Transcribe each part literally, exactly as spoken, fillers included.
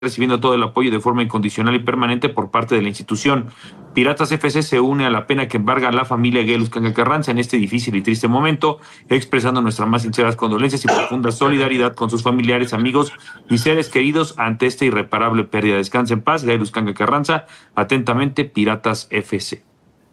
recibiendo todo el apoyo de forma incondicional y permanente por parte de la institución. Piratas F C se une a la pena que embarga a la familia Guillermo Uscanga Carranza en este difícil y triste momento, expresando nuestras más sinceras condolencias y profunda solidaridad con sus familiares, amigos y seres queridos ante esta irreparable pérdida. Descanse en paz, Guillermo Uscanga Carranza. Atentamente, Piratas F C.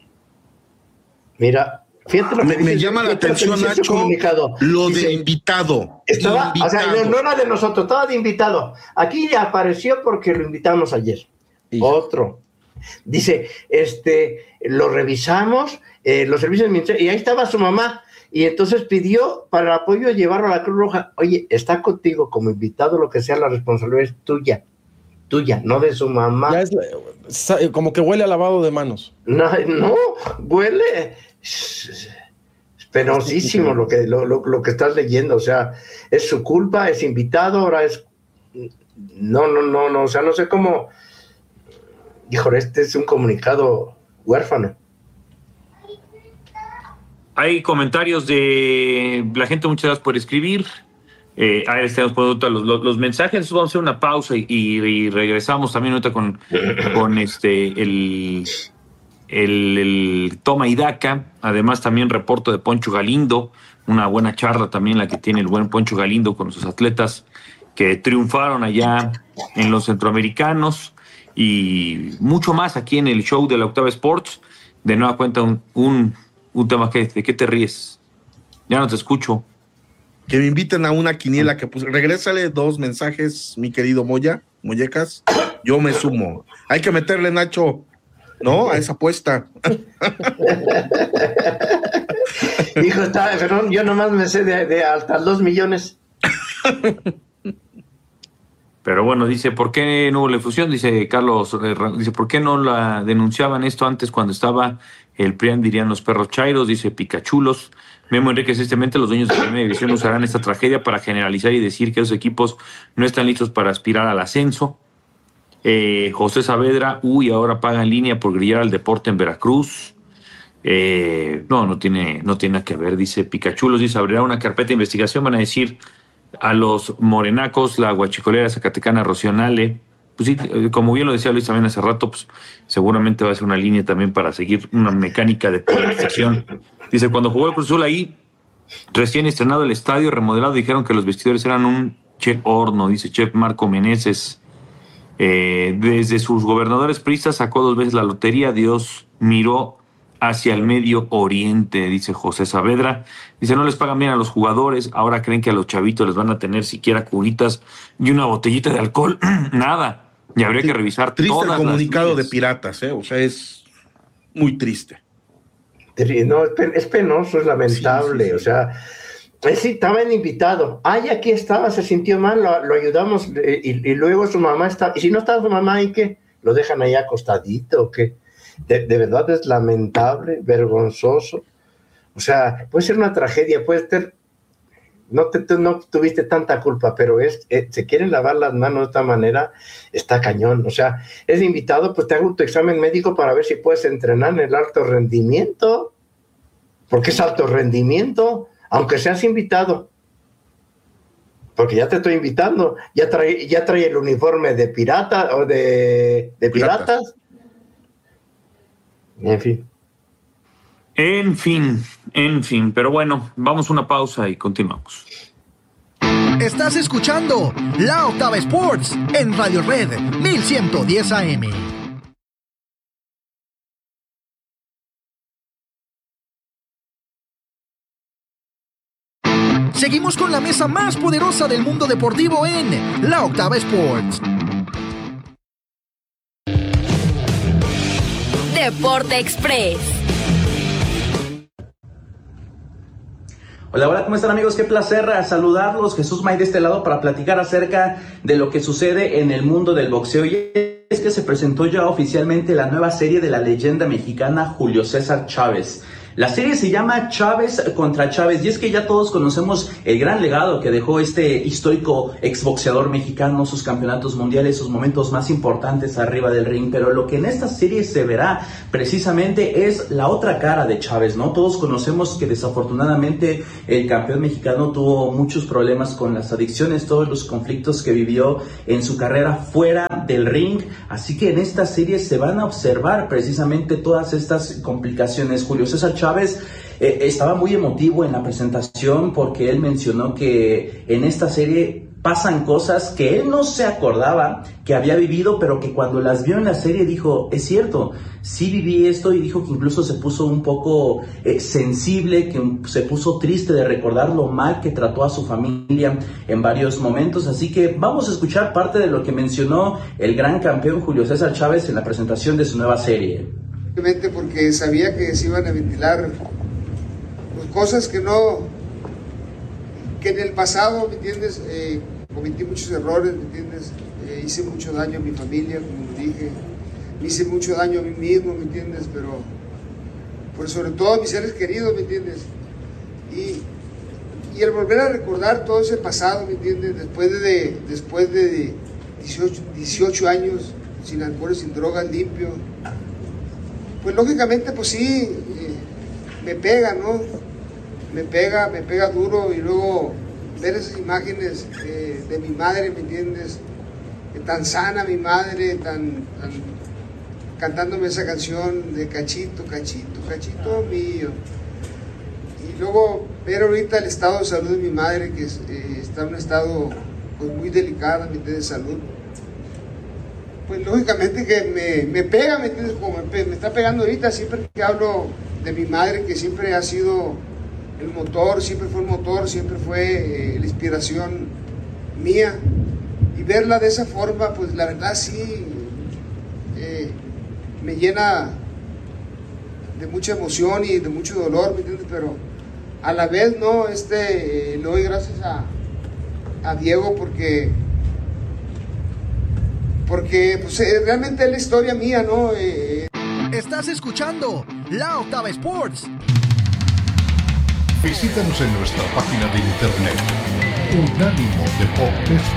Mira, fíjate lo que me, dice, me llama la atención, Nacho, lo dice, de invitado. Estaba, invitado. O sea, no era de nosotros, estaba de invitado. Aquí apareció porque lo invitamos ayer. Sí. Otro. Dice, este, lo revisamos, eh, los servicios ministeriales, y ahí estaba su mamá, y entonces pidió para el apoyo llevarlo a la Cruz Roja. Oye, está contigo como invitado, lo que sea, la responsabilidad es tuya, tuya, no de su mamá. Ya es, como que huele a lavado de manos. No, no, huele... Es penosísimo lo que, lo, lo, lo que estás leyendo, o sea, es su culpa, es invitado, ahora es... No, no, no, no, o sea, no sé cómo... Híjole, este es un comunicado huérfano. Hay comentarios de la gente, muchas gracias por escribir. Eh, ahí estamos poniendo los, los, los mensajes. Vamos a hacer una pausa y, y, y regresamos también ahorita con, con este el, el, el toma y daca. Además, también reporto de Poncho Galindo, una buena charla también la que tiene el buen Poncho Galindo con sus atletas que triunfaron allá en los centroamericanos. Y mucho más aquí en el show de la Octava Sports. De nueva cuenta, un, un, un tema que, ¿de qué te ríes? Ya no te escucho. Que me inviten a una quiniela que pues regrésale dos mensajes, mi querido Moya, Mollecas. Yo me sumo. Hay que meterle, Nacho, ¿no? A esa apuesta. Hijo, está, perdón, yo nomás me sé de, de hasta dos millones. Pero bueno, dice, ¿por qué no hubo la fusión? Dice Carlos, eh, dice, ¿por qué no la denunciaban esto antes cuando estaba el P R I A N, dirían los perros chairos? Dice Picachulos. Memo Enrique, tristemente los dueños de la primera división usarán esta tragedia para generalizar y decir que esos equipos no están listos para aspirar al ascenso. Eh, José Saavedra, uy, ahora pagan línea por grillar al deporte en Veracruz. Eh, no, no tiene, no tiene nada que ver, dice Picachulos, dice, abrirá una carpeta de investigación, van a decir... a los morenacos, la guachicolera zacatecana Rocío Nale. Pues sí, como bien lo decía Luis también hace rato, pues seguramente va a ser una línea también para seguir una mecánica de polarización. Dice, cuando jugó el Cruz Azul ahí, recién estrenado el estadio, remodelado, dijeron que los vestidores eran un che horno, dice Chef Marco Meneses. Eh, desde sus gobernadores priistas sacó dos veces la lotería, Dios miró hacia el Medio Oriente, dice José Saavedra. Dice, no les pagan bien a los jugadores, ahora creen que a los chavitos les van a tener siquiera curitas y una botellita de alcohol. Nada. Y habría que revisar triste todas el comunicado las de Piratas, ¿eh? O sea, es muy triste. No, es penoso, es lamentable, sí, sí, sí. O sea, sí, estaba en invitado. Ay, aquí estaba, se sintió mal, lo, lo ayudamos y, y luego su mamá está. Y si no está su mamá, ¿y qué? ¿Lo dejan ahí acostadito o qué? De, de verdad es lamentable, vergonzoso. O sea, puede ser una tragedia, puede ser, no, te, tú no tuviste tanta culpa, pero es, eh, se quieren lavar las manos de esta manera, está cañón. O sea, es invitado, pues te hago tu examen médico para ver si puedes entrenar en el alto rendimiento, porque es alto rendimiento, aunque seas invitado. Porque ya te estoy invitando, ya trae, ya trae el uniforme de pirata o de, de piratas. piratas. En fin. En fin, en fin. Pero bueno, vamos a una pausa y continuamos. Estás escuchando La Octava Sports en Radio Red mil ciento diez A M. Seguimos con la mesa más poderosa del mundo deportivo en La Octava Sports. Deporte Express. Hola, hola, ¿cómo están, amigos? Qué placer saludarlos. Jesús May de este lado para platicar acerca de lo que sucede en el mundo del boxeo. Y es que se presentó ya oficialmente la nueva serie de la leyenda mexicana Julio César Chávez. La serie se llama Chávez contra Chávez y es que ya todos conocemos el gran legado que dejó este histórico exboxeador mexicano, sus campeonatos mundiales, sus momentos más importantes arriba del ring, pero lo que en esta serie se verá precisamente es la otra cara de Chávez, ¿no? Todos conocemos que desafortunadamente el campeón mexicano tuvo muchos problemas con las adicciones, todos los conflictos que vivió en su carrera fuera del ring, así que en esta serie se van a observar precisamente todas estas complicaciones. Julio César Chávez eh, estaba muy emotivo en la presentación porque él mencionó que en esta serie pasan cosas que él no se acordaba que había vivido, pero que cuando las vio en la serie dijo, es cierto, sí viví esto, y dijo que incluso se puso un poco eh, sensible, que se puso triste de recordar lo mal que trató a su familia en varios momentos. Así que vamos a escuchar parte de lo que mencionó el gran campeón Julio César Chávez en la presentación de su nueva serie. Porque sabía que se iban a ventilar pues, cosas que no, que en el pasado, ¿me entiendes? Eh, cometí muchos errores, ¿me entiendes? Eh, hice mucho daño a mi familia, como lo dije, me hice mucho daño a mí mismo, ¿me entiendes? Pero, pues sobre todo a mis seres queridos, ¿me entiendes? Y, y el volver a recordar todo ese pasado, ¿me entiendes? Después de, después de dieciocho, dieciocho años sin alcohol, sin drogas, limpio, pues lógicamente, pues sí, eh, me pega, ¿no? Me pega, me pega duro, y luego ver esas imágenes eh, de mi madre, ¿me entiendes? Eh, tan sana mi madre, tan, tan cantándome esa canción de cachito, cachito, cachito mío. Y luego ver ahorita el estado de salud de mi madre, que es, eh, está en un estado pues, muy delicado, ¿me entiendes? De salud. Pues lógicamente que me, me pega, ¿me entiendes? Como me, me está pegando ahorita, siempre que hablo de mi madre, que siempre ha sido el motor, siempre fue el motor, siempre fue eh, la inspiración mía, y verla de esa forma, pues la verdad sí eh, me llena de mucha emoción y de mucho dolor, ¿me entiendes? Pero a la vez, no, este, eh, le doy gracias a, a Diego porque porque pues, eh, realmente es la historia mía, ¿no? Eh, Estás escuchando La Octava Sports. Visítanos en nuestra página de internet unánimo deportes